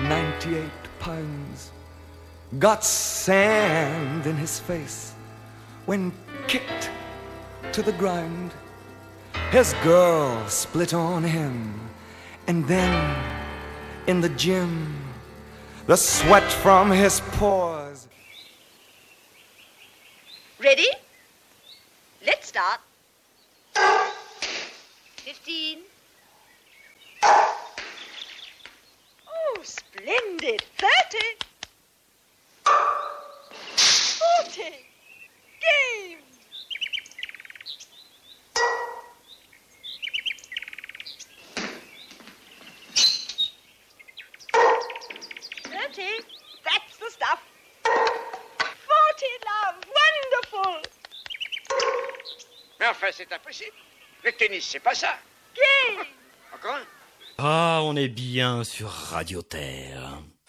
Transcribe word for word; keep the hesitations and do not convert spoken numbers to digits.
ninety-eight pounds, got sand in his face when kicked to the ground. His girl split on him, and then in the gym, the sweat from his pores. Ready? Let's start. Fifteen. Oh, splendid. Thirty. Forty. Game. Thirty. That's the stuff. Forty, love. Wonderful. Mais enfin, c'est impossible. Le tennis, c'est pas ça. Game. Encore un? Ah, on est bien sur Radio Terre.